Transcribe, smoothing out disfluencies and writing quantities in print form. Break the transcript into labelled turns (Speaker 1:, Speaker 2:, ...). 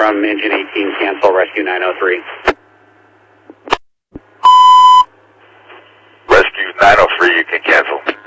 Speaker 1: from engine 18, cancel rescue 903.
Speaker 2: Rescue 903, you can cancel.